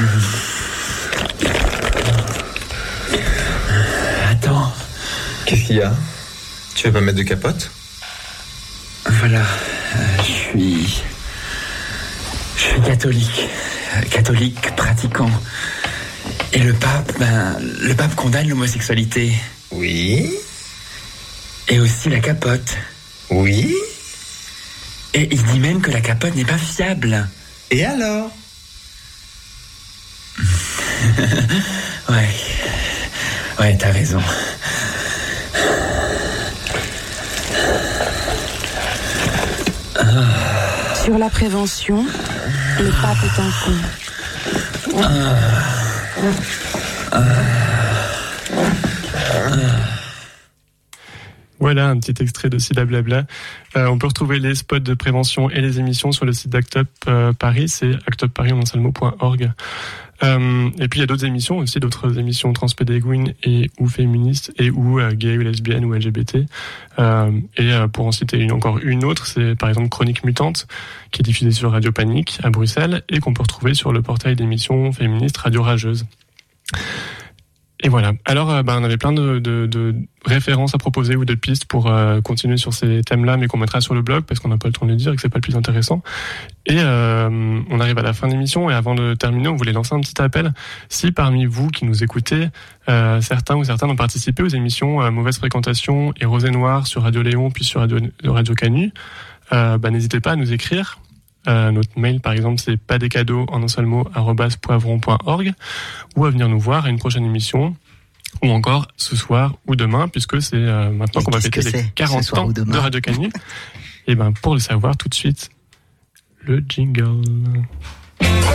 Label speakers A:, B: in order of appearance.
A: Attends.
B: Qu'est-ce qu'il y a ? Tu veux pas mettre de capote ?
A: Voilà, je suis catholique pratiquant. Et le pape condamne l'homosexualité.
B: Oui.
A: Et aussi la capote.
B: Oui.
A: Et il dit même que la capote n'est pas fiable.
B: Et alors ?
A: Ouais, t'as raison.
C: Sur la prévention, le pape est un con.
D: Voilà un petit extrait de Sida Blabla. On peut retrouver les spots de prévention et les émissions sur le site d'Act Up Paris, c'est actupparis.org. Et puis il y a d'autres émissions aussi, d'autres émissions transpédéguines et ou féministes et ou gays ou lesbiennes ou LGBT. Pour en citer encore une autre, c'est par exemple Chronique Mutante, qui est diffusée sur Radio Panique à Bruxelles et qu'on peut retrouver sur le portail d'émissions féministes Radio Rageuse. Et voilà. Alors, on avait plein de références à proposer ou de pistes pour continuer sur ces thèmes-là, mais qu'on mettra sur le blog parce qu'on n'a pas le temps de le dire et que c'est pas le plus intéressant. Et on arrive à la fin de l'émission et avant de terminer, on voulait lancer un petit appel. Si parmi vous qui nous écoutez, certains ou certaines ont participé aux émissions Mauvaise Fréquentation et Rosé Noir sur Radio Léon puis sur Radio Canu, n'hésitez pas à nous écrire. Notre mail par exemple c'est pasdescadeaux en un seul mot @poivron.org ou à venir nous voir à une prochaine émission ou encore ce soir ou demain puisque c'est maintenant qu'on va fêter les 40 ans de Radio Canu. Et pour le savoir tout de suite le jingle.